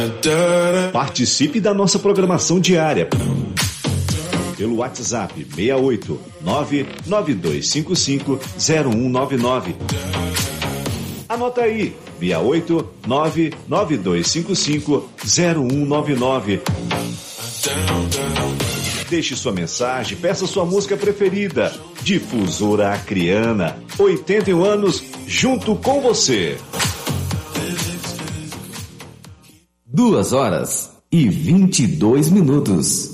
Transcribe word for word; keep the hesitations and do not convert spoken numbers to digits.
Participe da nossa programação diária pelo WhatsApp seis oito nove nove dois cinco cinco zero um nove nove. Anota aí, seis oito nove nove dois cinco cinco zero um nove nove. Deixe sua mensagem, peça sua música preferida. Difusora Acreana, oitenta e um anos, junto com você. Duas horas e vinte e dois minutos.